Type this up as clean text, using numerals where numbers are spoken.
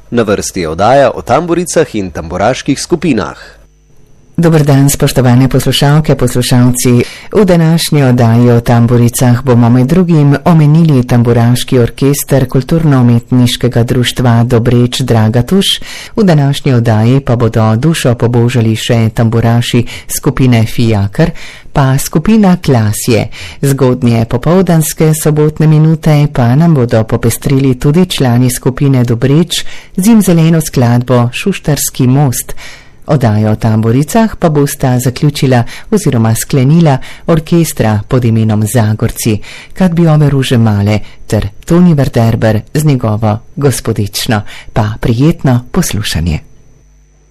Na vrsti je oddaja o tamburicah in tamburaških skupinah. Dober dan, spoštovane poslušalke, poslušalci. V današnji oddaji o tamburicah bomo med drugim omenili tamburaški orkester Kulturno-umetniškega društva Dobreč Dragatuš. V današnji oddaji pa bodo dušo pobožali še tamburaši skupine Fijakr, pa skupina Klasje. Zgodnje popoldanske sobotne minute pa nam bodo popestrili tudi člani skupine Dobreč z zimzeleno skladbo Šuštarski most. Oddajo o tamburicah pa bosta zaključila oziroma sklenila orkestra pod imenom Zagorci, Kad bi ove ruže male, ter Toni Verderber z njegovo Gospodično. Pa prijetno poslušanje.